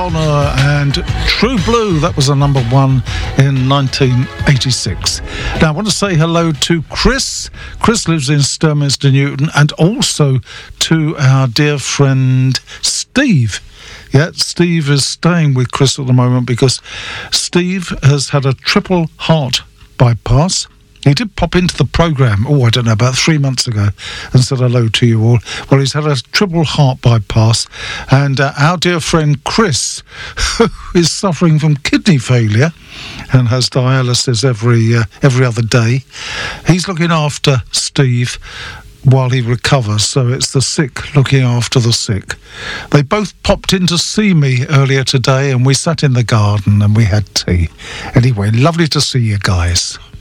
And True Blue, that was a number one in 1986. Now, I want to say hello to Chris. Chris lives in Sturminster Newton, and also to our dear friend Steve. Yeah, Steve is staying with Chris at the moment because Steve has had a triple heart bypass. He did pop into the programme, about 3 months ago, and said hello to you all. Well, he's had a triple heart bypass, and our dear friend Chris, who is suffering from kidney failure and has dialysis every other day, he's looking after Steve while he recovers, so it's the sick looking after the sick. They both popped in to see me earlier today, and we sat in the garden and we had tea. Anyway, lovely to see you guys.